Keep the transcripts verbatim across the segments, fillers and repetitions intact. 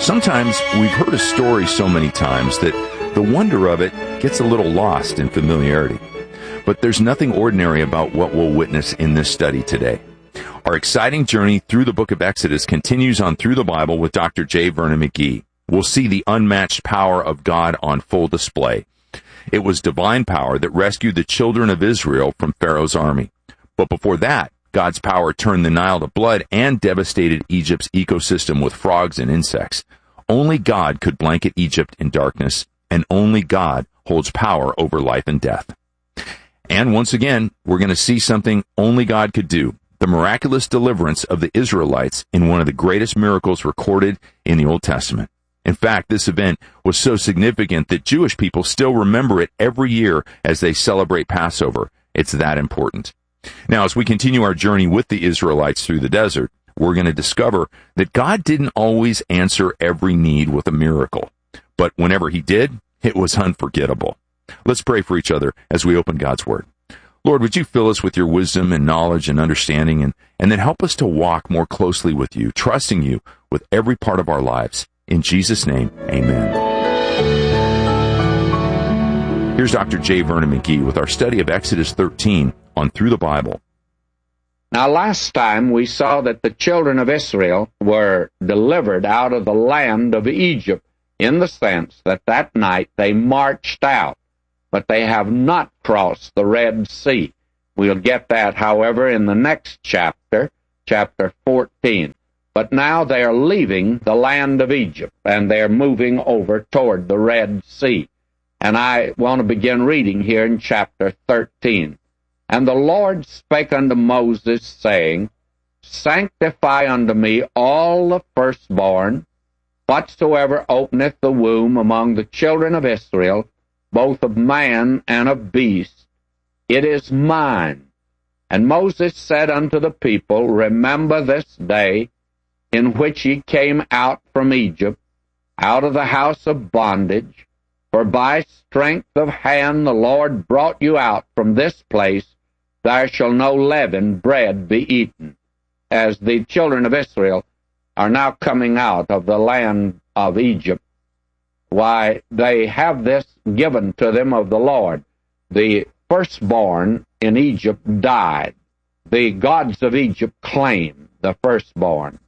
Sometimes we've heard a story so many times that the wonder of it gets a little lost in familiarity. But there's nothing ordinary about what we'll witness in this study today. Our exciting journey through the book of Exodus continues on through the Bible with Doctor J. Vernon McGee. We'll see the unmatched power of God on full display. It was divine power that rescued the children of Israel from Pharaoh's army. But before that, God's power turned the Nile to blood and devastated Egypt's ecosystem with frogs and insects. Only God could blanket Egypt in darkness, and only God holds power over life and death. And once again, we're going to see something only God could do, the miraculous deliverance of the Israelites in one of the greatest miracles recorded in the Old Testament. In fact, this event was so significant that Jewish people still remember it every year as they celebrate Passover. It's that important. Now, as we continue our journey with the Israelites through the desert, we're going to discover that God didn't always answer every need with a miracle. But whenever he did, it was unforgettable. Let's pray for each other as we open God's Word. Lord, would you fill us with your wisdom and knowledge and understanding, and, and then help us to walk more closely with you, trusting you with every part of our lives. In Jesus' name, amen. Here's Doctor J. Vernon McGee with our study of Exodus thirteen on Through the Bible. Now, last time we saw that the children of Israel were delivered out of the land of Egypt in the sense that that night they marched out, but they have not crossed the Red Sea. We'll get that, however, in the next chapter, chapter fourteen. But now they are leaving the land of Egypt, and they're moving over toward the Red Sea. And I want to begin reading here in chapter thirteen. And the Lord spake unto Moses, saying, Sanctify unto me all the firstborn, whatsoever openeth the womb among the children of Israel, both of man and of beast, it is mine. And Moses said unto the people, Remember this day in which ye came out from Egypt, out of the house of bondage, for by strength of hand the Lord brought you out from this place. There shall no leavened bread be eaten. As the children of Israel are now coming out of the land of Egypt, why, they have this given to them of the Lord. The firstborn in Egypt died. The gods of Egypt claim the firstborn.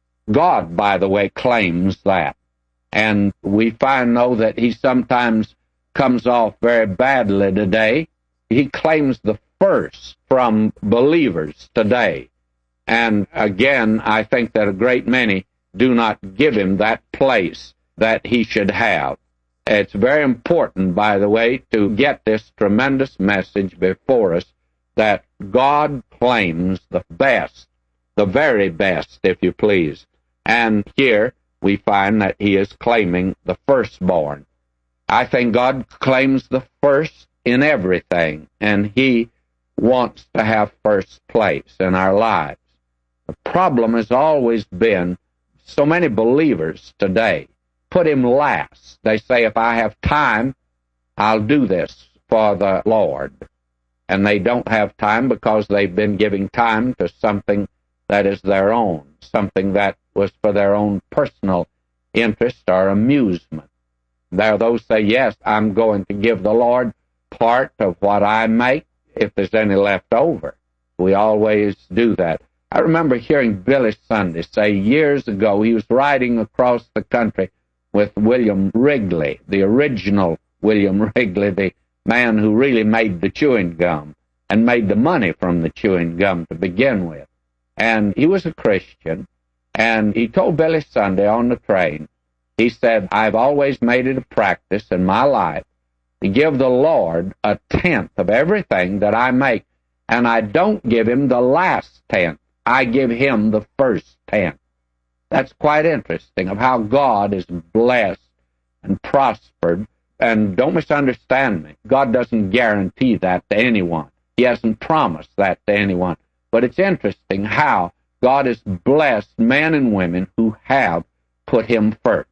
God, by the way, claims that. And we find, though, that he sometimes comes off very badly today. He claims the first from believers today. And again, I think that a great many do not give him that place that he should have. It's very important, by the way, to get this tremendous message before us that God claims the best, the very best, if you please. And here we find that he is claiming the firstborn. I think God claims the first in everything, and he wants to have first place in our lives. The problem has always been so many believers today put him last. They say, if I have time, I'll do this for the Lord. And they don't have time because they've been giving time to something that is their own, something that was for their own personal interest or amusement. There are those say, yes, I'm going to give the Lord part of what I make if there's any left over. We always do that. I remember hearing Billy Sunday say years ago, he was riding across the country with William Wrigley, the original William Wrigley, the man who really made the chewing gum and made the money from the chewing gum to begin with. And he was a Christian, and he told Billy Sunday on the train, he said, I've always made it a practice in my life to give the Lord a tenth of everything that I make, and I don't give him the last tenth. I give him the first tenth. That's quite interesting of how God is blessed and prospered. And don't misunderstand me. God doesn't guarantee that to anyone. He hasn't promised that to anyone. But it's interesting how God has blessed men and women who have put him first.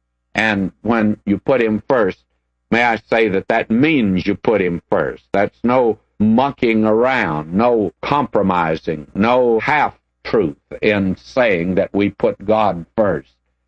And when you put him first, may I say that that means you put him first. That's no monkeying around, no compromising, no half-truth in saying that we put God first.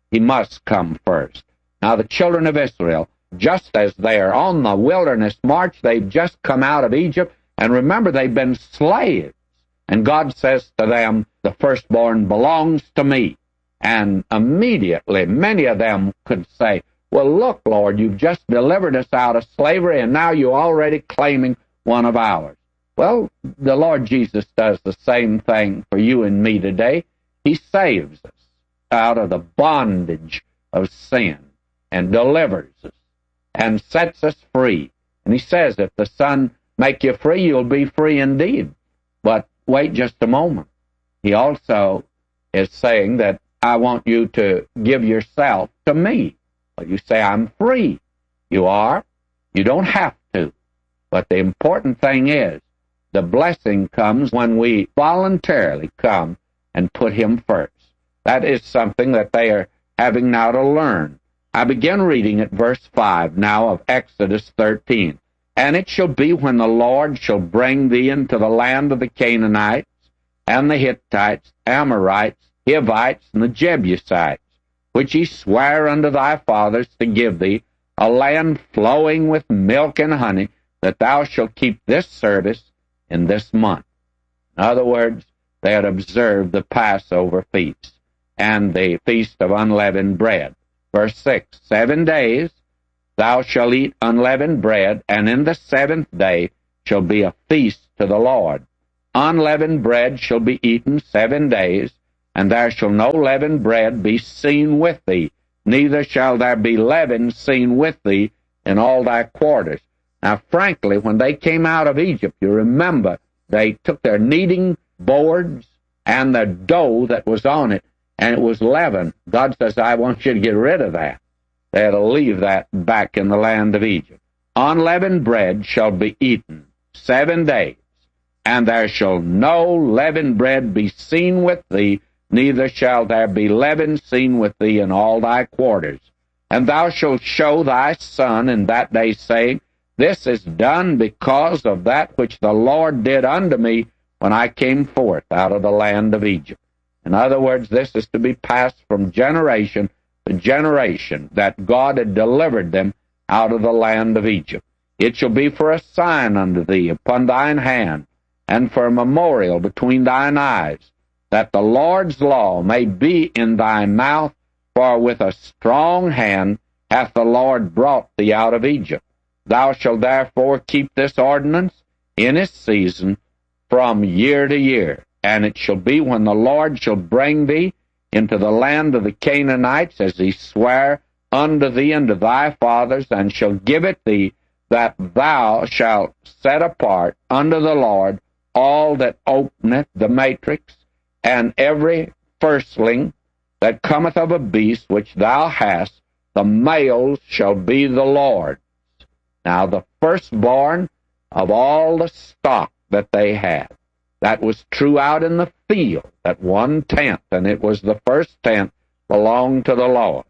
He must come first. Now, the children of Israel, just as they are on the wilderness march, they've just come out of Egypt, and remember, they've been slaves. And God says to them, the firstborn belongs to me. And immediately, many of them could say, well, look, Lord, you've just delivered us out of slavery, and now you're already claiming one of ours. Well, the Lord Jesus does the same thing for you and me today. He saves us out of the bondage of sin and delivers us and sets us free. And he says, if the Son make you free, you'll be free indeed. But wait just a moment. He also is saying that I want you to give yourself to me. Well, you say, I'm free. You are. You don't have to. But the important thing is, the blessing comes when we voluntarily come and put him first. That is something that they are having now to learn. I begin reading at verse five now of Exodus thirteen. And it shall be when the Lord shall bring thee into the land of the Canaanites, and the Hittites, Amorites, Hivites, and the Jebusites, which he sware unto thy fathers to give thee, a land flowing with milk and honey, that thou shalt keep this service in this month. In other words, they had observed the Passover feast and the feast of unleavened bread. Verse six, seven days thou shalt eat unleavened bread, and in the seventh day shall be a feast to the Lord. Unleavened bread shall be eaten seven days, and there shall no leavened bread be seen with thee, neither shall there be leaven seen with thee in all thy quarters. Now, frankly, when they came out of Egypt, you remember, they took their kneading boards and the dough that was on it, and it was leaven. God says, I want you to get rid of that. They had to leave that back in the land of Egypt. Unleavened bread shall be eaten seven days, and there shall no leavened bread be seen with thee, neither shall there be leaven seen with thee in all thy quarters. And thou shalt show thy son in that day, saying, This is done because of that which the Lord did unto me when I came forth out of the land of Egypt. In other words, this is to be passed from generation to generation, that God had delivered them out of the land of Egypt. It shall be for a sign unto thee upon thine hand, and for a memorial between thine eyes, that the Lord's law may be in thy mouth, for with a strong hand hath the Lord brought thee out of Egypt. Thou shalt therefore keep this ordinance in its season from year to year. And it shall be when the Lord shall bring thee into the land of the Canaanites, as he sware unto thee and to thy fathers, and shall give it thee, that thou shalt set apart unto the Lord all that openeth the matrix, and every firstling that cometh of a beast which thou hast, the males shall be the Lord's. Now the firstborn of all the stock that they had. That was true out in the field, at one tenth, and it was the first tenth belonged to the Lord.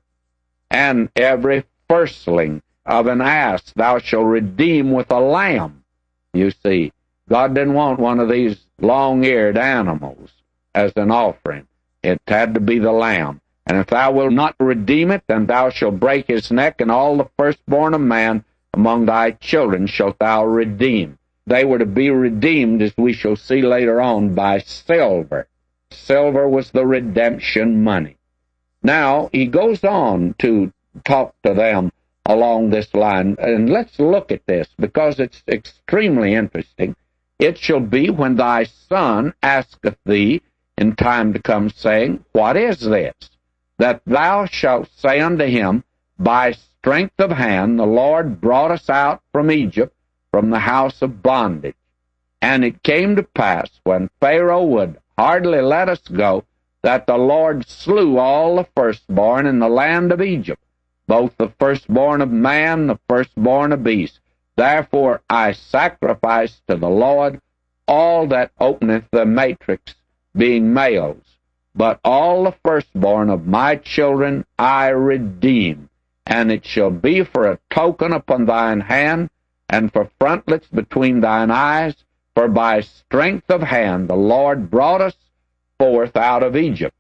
And every firstling of an ass thou shalt redeem with a lamb. You see, God didn't want one of these long-eared animals as an offering. It had to be the lamb. And if thou wilt not redeem it, then thou shalt break his neck, and all the firstborn of man among thy children shalt thou redeem. They were to be redeemed, as we shall see later on, by silver. Silver was the redemption money. Now, he goes on to talk to them along this line, and let's look at this, because it's extremely interesting. It shall be when thy son asketh thee in time to come, saying, What is this? That thou shalt say unto him, By strength of hand the Lord brought us out from Egypt, from the house of bondage. And it came to pass, when Pharaoh would hardly let us go, that the Lord slew all the firstborn in the land of Egypt, both the firstborn of man, the firstborn of beast. Therefore I sacrifice to the Lord all that openeth the matrix, being males. But all the firstborn of my children I redeem. And it shall be for a token upon thine hand, and for frontlets between thine eyes, for by strength of hand the Lord brought us forth out of Egypt.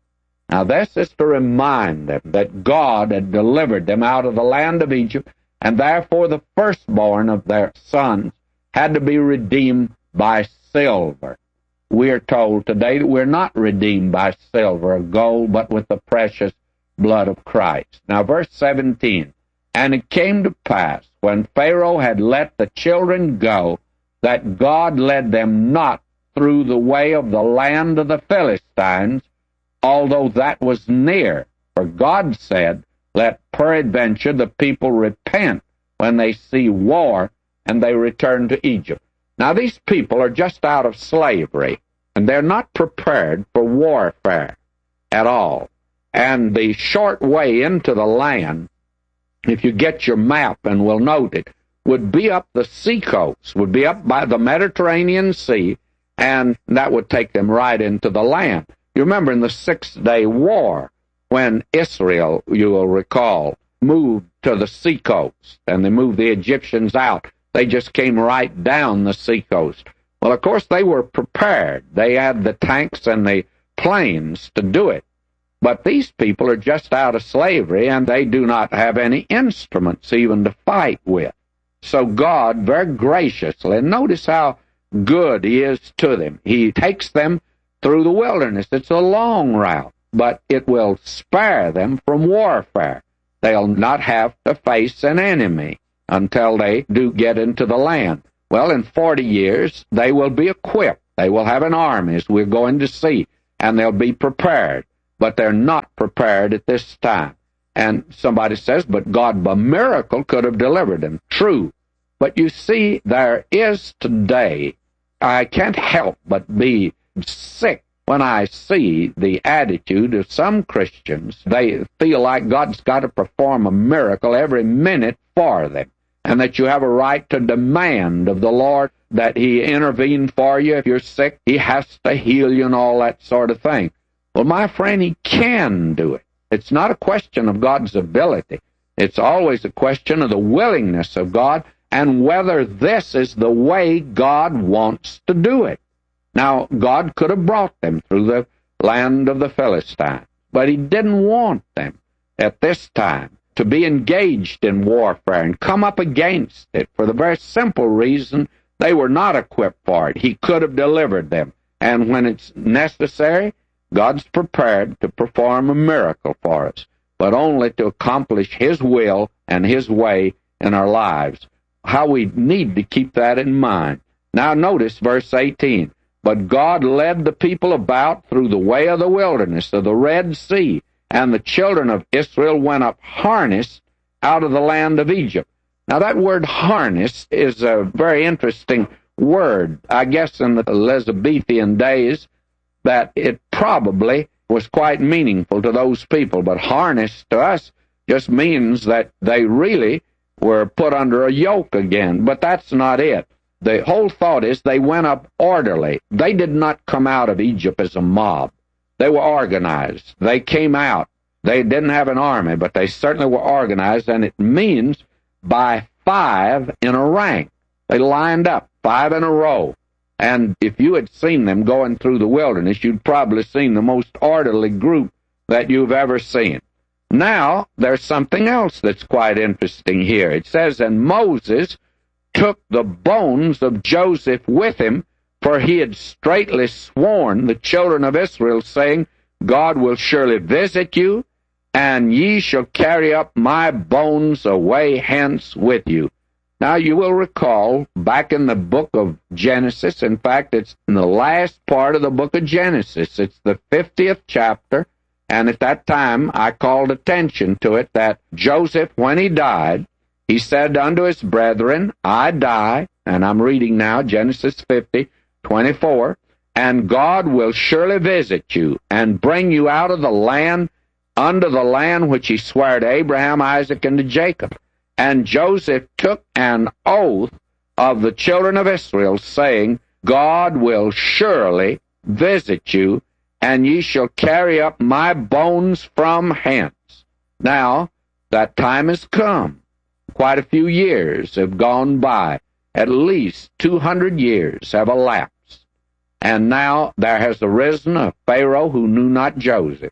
Now this is to remind them that God had delivered them out of the land of Egypt, and therefore the firstborn of their sons had to be redeemed by silver. We are told today that we're not redeemed by silver or gold, but with the precious blood of Christ. Now verse seventeen, and it came to pass, when Pharaoh had let the children go, that God led them not through the way of the land of the Philistines, although that was near. For God said, let peradventure the people repent when they see war, and they return to Egypt. Now these people are just out of slavery, and they're not prepared for warfare at all. And the short way into the land, if you get your map and will note it, would be up the seacoast, would be up by the Mediterranean Sea, and that would take them right into the land. You remember in the Six-Day War, when Israel, you will recall, moved to the seacoast, and they moved the Egyptians out. They just came right down the seacoast. Well, of course, they were prepared. They had the tanks and the planes to do it. But these people are just out of slavery, and they do not have any instruments even to fight with. So God, very graciously, and notice how good He is to them. He takes them through the wilderness. It's a long route, but it will spare them from warfare. They'll not have to face an enemy until they do get into the land. Well, in forty years, they will be equipped. They will have an army, as we're going to see, and they'll be prepared. But they're not prepared at this time. And somebody says, but God, by miracle, could have delivered them. True. But you see, there is today, I can't help but be sick when I see the attitude of some Christians. They feel like God's got to perform a miracle every minute for them, and that you have a right to demand of the Lord that He intervene for you. If you're sick, He has to heal you and all that sort of thing. Well, my friend, He can do it. It's not a question of God's ability. It's always a question of the willingness of God and whether this is the way God wants to do it. Now, God could have brought them through the land of the Philistines, but He didn't want them at this time to be engaged in warfare and come up against it for the very simple reason they were not equipped for it. He could have delivered them, and when it's necessary, God's prepared to perform a miracle for us, but only to accomplish His will and His way in our lives. How we need to keep that in mind. Now notice verse eighteen. But God led the people about through the way of the wilderness of the Red Sea, and the children of Israel went up harnessed out of the land of Egypt. Now that word harness is a very interesting word. I guess in the Elizabethan days that it probably was quite meaningful to those people, but harness to us just means that they really were put under a yoke again, but that's not it. The whole thought is they went up orderly. They did not come out of Egypt as a mob. They were organized. They came out. They didn't have an army, but they certainly were organized, and it means by five in a rank. They lined up, five in a row. And if you had seen them going through the wilderness, you'd probably seen the most orderly group that you've ever seen. Now, there's something else that's quite interesting here. It says, and Moses took the bones of Joseph with him, for he had straitly sworn the children of Israel, saying, God will surely visit you, and ye shall carry up my bones away hence with you. Now, you will recall, back in the book of Genesis, in fact, it's in the last part of the book of Genesis, it's the fiftieth chapter, and at that time I called attention to it that Joseph, when he died, he said unto his brethren, I die, and I'm reading now Genesis fifty, twenty-four, and God will surely visit you, and bring you out of the land, unto the land which he sware to Abraham, Isaac, and to Jacob. And Joseph took an oath of the children of Israel, saying, God will surely visit you, and ye shall carry up my bones from hence. Now, that time has come. Quite a few years have gone by. At least two hundred years have elapsed. And now there has arisen a Pharaoh who knew not Joseph.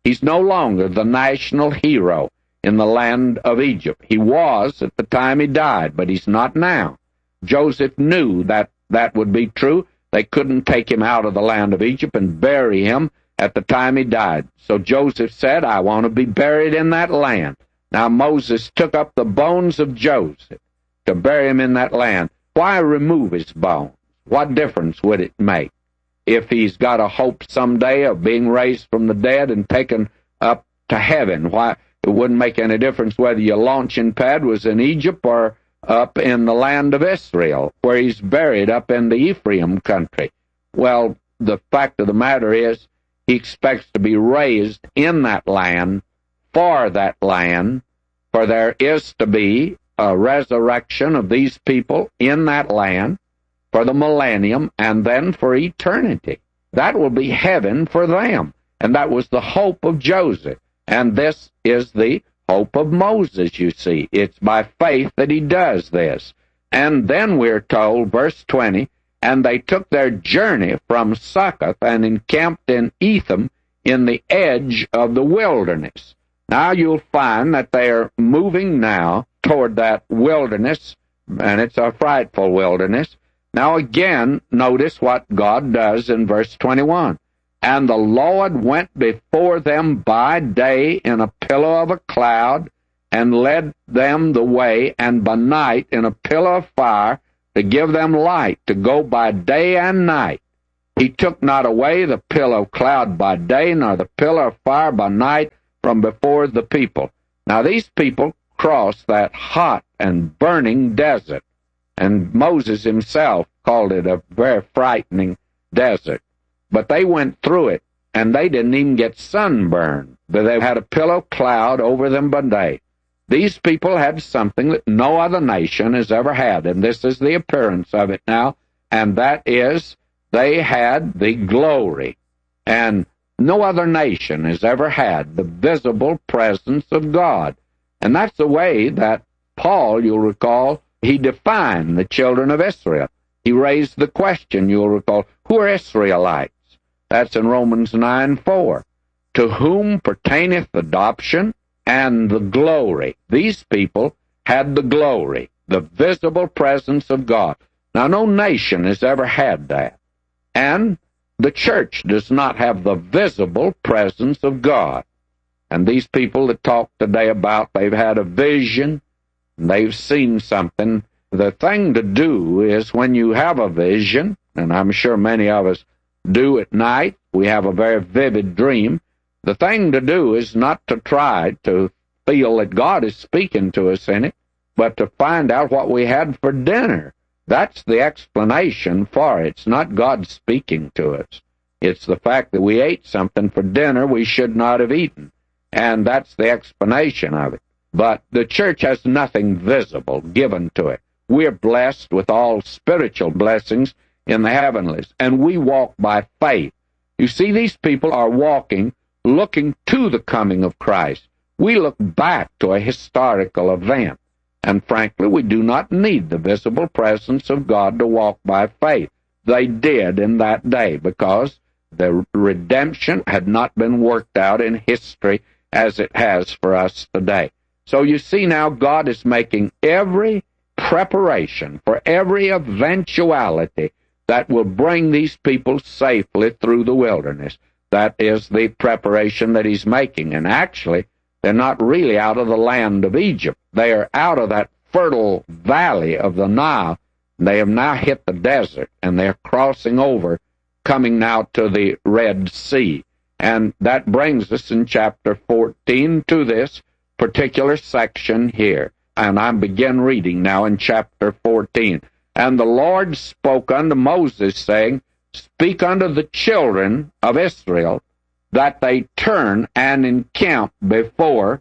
He's no longer the national hero in the land of Egypt. He was at the time he died, but he's not now. Joseph knew that that would be true. They couldn't take him out of the land of Egypt and bury him at the time he died. So Joseph said, I want to be buried in that land. Now Moses took up the bones of Joseph to bury him in that land. Why remove his bones? What difference would it make if he's got a hope someday of being raised from the dead and taken up to heaven? Why, it wouldn't make any difference whether your launching pad was in Egypt or up in the land of Israel, where he's buried up in the Ephraim country. Well, the fact of the matter is, he expects to be raised in that land, for that land, for there is to be a resurrection of these people in that land for the millennium and then for eternity. That will be heaven for them. And that was the hope of Joseph. And this is the hope of Moses, you see. It's by faith that he does this. And then we're told, verse twenty, and they took their journey from Succoth and encamped in Etham in the edge of the wilderness. Now you'll find that they are moving now toward that wilderness, and it's a frightful wilderness. Now again, notice what God does in verse twenty-one. And the Lord went before them by day in a pillar of a cloud, and led them the way, and by night in a pillar of fire, to give them light, to go by day and night. He took not away the pillar of cloud by day, nor the pillar of fire by night from before the people. Now these people crossed that hot and burning desert, and Moses himself called it a very frightening desert. But they went through it, and they didn't even get sunburned. They had a pillar of cloud over them by day. These people had something that no other nation has ever had, and this is the appearance of it now, and that is they had the glory. And no other nation has ever had the visible presence of God. And that's the way that Paul, you'll recall, he defined the children of Israel. He raised the question, you'll recall, who are Israelites? That's in Romans nine four. To whom pertaineth adoption and the glory. These people had the glory, the visible presence of God. Now, no nation has ever had that. And the church does not have the visible presence of God. And these people that talk today about they've had a vision, they've seen something. The thing to do is when you have a vision, and I'm sure many of us do at night, we have a very vivid dream. The thing to do is not to try to feel that God is speaking to us in it, but to find out what we had for dinner. That's the explanation for it. It's not God speaking to us. It's the fact that we ate something for dinner we should not have eaten. And that's the explanation of it. But the church has nothing visible given to it. We're blessed with all spiritual blessings in the heavenlies, and we walk by faith. You see, these people are walking, looking to the coming of Christ. We look back to a historical event, and frankly, we do not need the visible presence of God to walk by faith. They did in that day because the redemption had not been worked out in history as it has for us today. So you see now God is making every preparation for every eventuality that will bring these people safely through the wilderness. That is the preparation that he's making. And actually, they're not really out of the land of Egypt. They are out of that fertile valley of the Nile. They have now hit the desert, and they're crossing over, coming now to the Red Sea. And that brings us in chapter fourteen to this particular section here. And I begin reading now in chapter fourteen. And the Lord spoke unto Moses, saying, Speak unto the children of Israel, that they turn and encamp before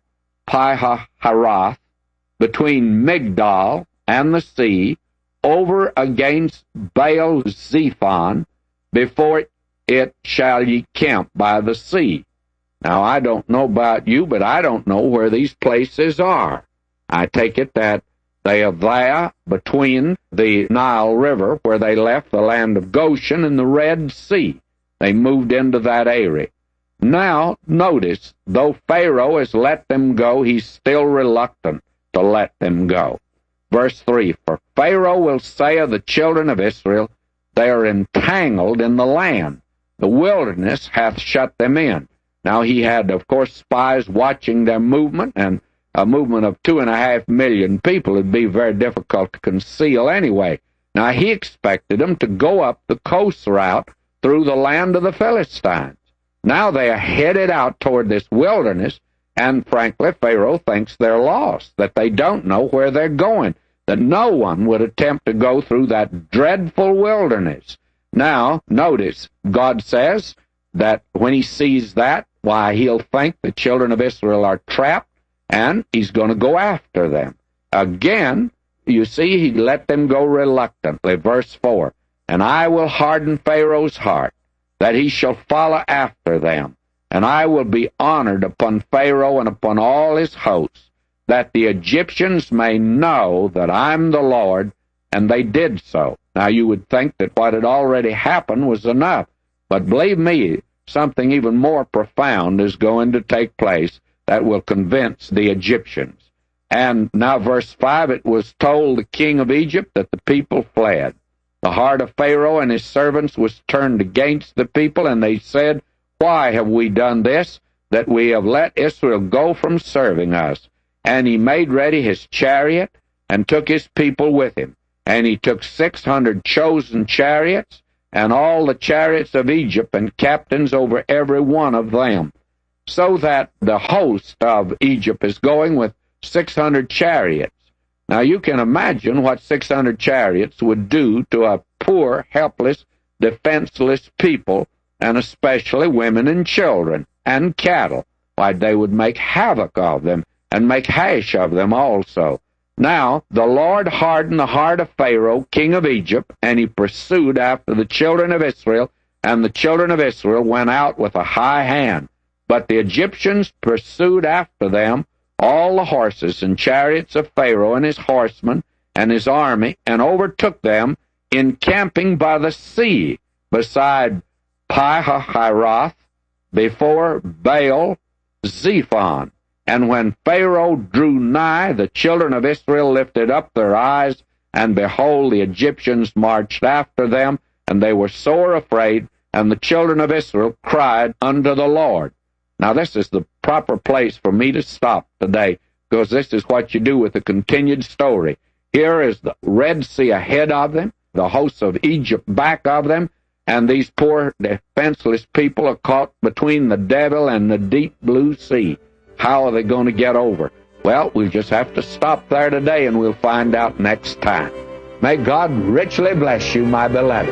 Pi-hahiroth, between Migdol and the sea, over against Baal-zephon, before it shall ye camp by the sea. Now, I don't know about you, but I don't know where these places are. I take it that they are there between the Nile River, where they left the land of Goshen, and the Red Sea. They moved into that area. Now, notice, though Pharaoh has let them go, he's still reluctant to let them go. Verse three, for Pharaoh will say of the children of Israel, they are entangled in the land. The wilderness hath shut them in. Now he had, of course, spies watching their movement, and a movement of two and a half million people would be very difficult to conceal anyway. Now he expected them to go up the coast route through the land of the Philistines. Now they are headed out toward this wilderness, and frankly, Pharaoh thinks they're lost, that they don't know where they're going, that no one would attempt to go through that dreadful wilderness. Now, notice, God says that when he sees that, why, he'll think the children of Israel are trapped, and he's going to go after them. Again, you see, he let them go reluctantly. Verse four, and I will harden Pharaoh's heart, that he shall follow after them, and I will be honored upon Pharaoh and upon all his hosts, that the Egyptians may know that I'm the Lord, and they did so. Now, you would think that what had already happened was enough, but believe me, something even more profound is going to take place that will convince the Egyptians. And now, verse five, it was told the king of Egypt that the people fled. The heart of Pharaoh and his servants was turned against the people, and they said, why have we done this, that we have let Israel go from serving us? And he made ready his chariot, and took his people with him. And he took six hundred chosen chariots, and all the chariots of Egypt, and captains over every one of them, so that the host of Egypt is going with six hundred chariots. Now you can imagine what six hundred chariots would do to a poor, helpless, defenseless people, and especially women and children, and cattle. Why, they would make havoc of them, and make hash of them also. Now, the Lord hardened the heart of Pharaoh, king of Egypt, and he pursued after the children of Israel, and the children of Israel went out with a high hand. But the Egyptians pursued after them all the horses and chariots of Pharaoh and his horsemen and his army, and overtook them, encamping by the sea, beside Pi-hahiroth, before Baal Zephon. And when Pharaoh drew nigh, the children of Israel lifted up their eyes, and behold, the Egyptians marched after them, and they were sore afraid, and the children of Israel cried unto the Lord. Now this is the proper place for me to stop today, because this is what you do with the continued story. Here is the Red Sea ahead of them, the hosts of Egypt back of them, and these poor defenseless people are caught between the devil and the deep blue sea. How are they going to get over? Well, we'll just have to stop there today, and we'll find out next time. May God richly bless you, my beloved.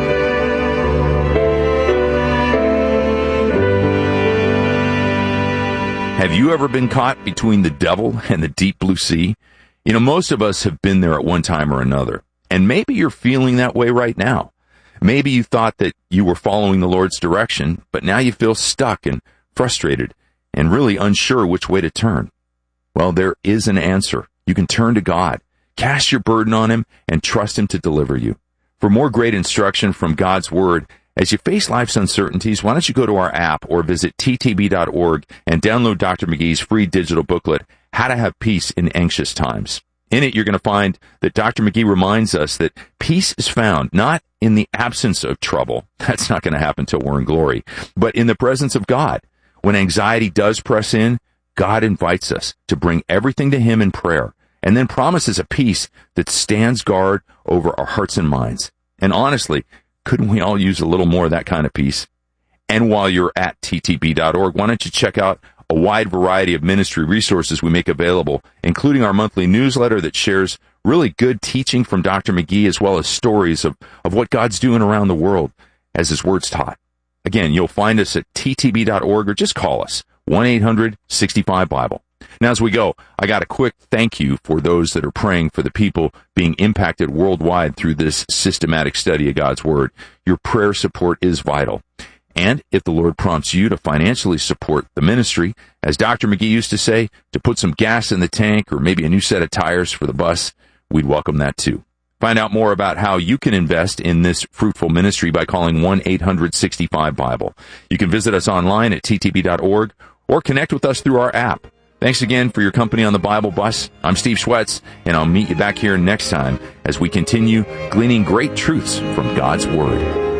Have you ever been caught between the devil and the deep blue sea? You know, most of us have been there at one time or another, and maybe you're feeling that way right now. Maybe you thought that you were following the Lord's direction, but now you feel stuck and frustrated and really unsure which way to turn. Well, there is an answer. You can turn to God, cast your burden on him, and trust him to deliver you. For more great instruction from God's Word, as you face life's uncertainties, why don't you go to our app or visit T T B dot org and download Doctor McGee's free digital booklet, How to Have Peace in Anxious Times. In it, you're going to find that Doctor McGee reminds us that peace is found not in the absence of trouble. That's not going to happen till we're in glory, but in the presence of God. When anxiety does press in, God invites us to bring everything to him in prayer, and then promises a peace that stands guard over our hearts and minds. And honestly, couldn't we all use a little more of that kind of peace? And while you're at T T B dot org, why don't you check out a wide variety of ministry resources we make available, including our monthly newsletter that shares really good teaching from Doctor McGee, as well as stories of, of what God's doing around the world as his word's taught. Again, you'll find us at T T B dot org, or just call us, one eight hundred sixty-five Bible. Now, as we go, I got a quick thank you for those that are praying for the people being impacted worldwide through this systematic study of God's Word. Your prayer support is vital. And if the Lord prompts you to financially support the ministry, as Doctor McGee used to say, to put some gas in the tank or maybe a new set of tires for the bus, we'd welcome that too. Find out more about how you can invest in this fruitful ministry by calling one eight hundred sixty-five Bible. You can visit us online at t t b dot org or connect with us through our app. Thanks again for your company on the Bible Bus. I'm Steve Schwetz, and I'll meet you back here next time as we continue gleaning great truths from God's Word.